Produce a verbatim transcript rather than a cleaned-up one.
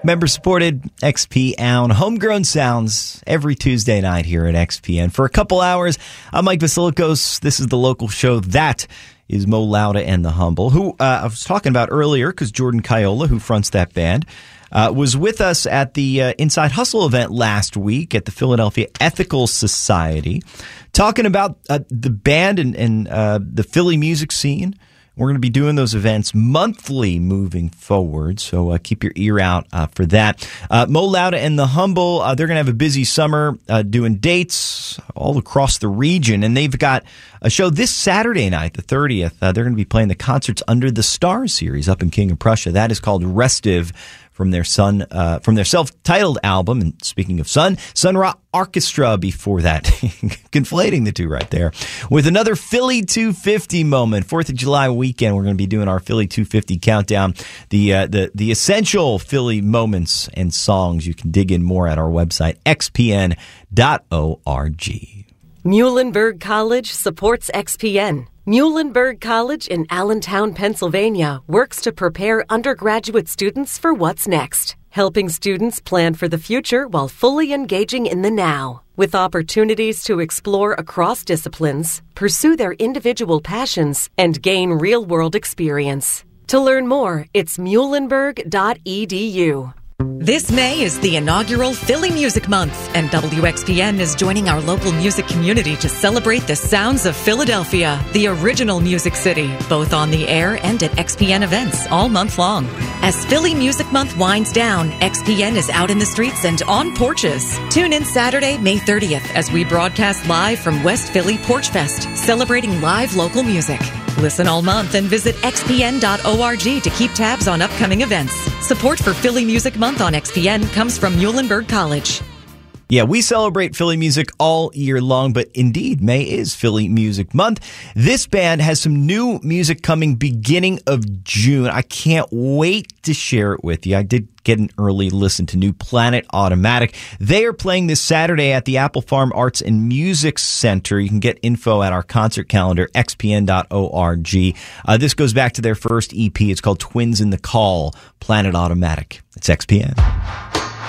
Member-supported X P N, homegrown sounds every Tuesday night here at X P N. For a couple hours, I'm Mike Basilikos. This is the local show that is Mo Lauda and the Humble, who uh, I was talking about earlier because Jordan Kaiola, who fronts that band, uh, was with us at the uh, Inside Hustle event last week at the Philadelphia Ethical Society, talking about uh, the band and, and uh, the Philly music scene. We're going to be doing those events monthly moving forward, so uh, keep your ear out uh, for that. Uh, Mo Lauda and the Humble, uh, they're going to have a busy summer uh, doing dates all across the region, and they've got a show this Saturday night, the thirtieth. Uh, they're going to be playing the Concerts Under the Stars series up in King of Prussia. That is called Restive, from their son, uh, from their self-titled album. And speaking of Sun, Sun Ra Orchestra before that. Conflating the two right there. With another Philly two fifty moment. fourth of July weekend, we're going to be doing our Philly two fifty countdown. The, uh, the, the essential Philly moments and songs. You can dig in more at our website, x p n dot org. Muhlenberg College supports X P N. Muhlenberg College in Allentown, Pennsylvania works to prepare undergraduate students for what's next, helping students plan for the future while fully engaging in the now. With opportunities to explore across disciplines, pursue their individual passions, and gain real-world experience. To learn more, it's muhlenberg dot e d u. This May is the inaugural Philly Music Month, and W X P N is joining our local music community to celebrate the sounds of Philadelphia, the original music city, both on the air and at X P N events all month long. As Philly Music Month winds down, X P N is out in the streets and on porches. Tune in Saturday, May thirtieth, as we broadcast live from West Philly Porch Fest, celebrating live local music. Listen all month and visit x p n dot org to keep tabs on upcoming events. Support for Philly Music Month on X P N comes from Muhlenberg College. Yeah, we celebrate Philly music all year long, but indeed, May is Philly Music Month. This band has some new music coming beginning of June. I can't wait to share it with you. I did get an early listen to new Planet Automatic. They are playing this Saturday at the Apple Farm Arts and Music Center. You can get info at our concert calendar, x p n dot org. Uh, this goes back to their first E P. It's called Twins in the Call, Planet Automatic. It's X P N.